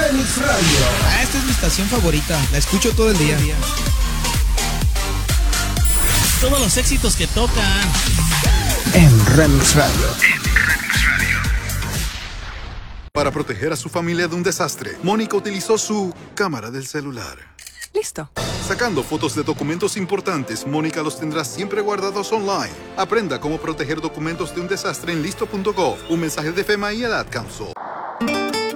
Remix Radio. Esta es mi estación favorita. La escucho todo el día. Todos los éxitos que tocan En Remix Radio. Para proteger a su familia de un desastre, Mónica utilizó su cámara del celular. Listo. Sacando fotos de documentos importantes, Mónica los tendrá siempre guardados online. Aprenda cómo proteger documentos de un desastre en listo.gov. Un mensaje de FEMA y el Ad Council.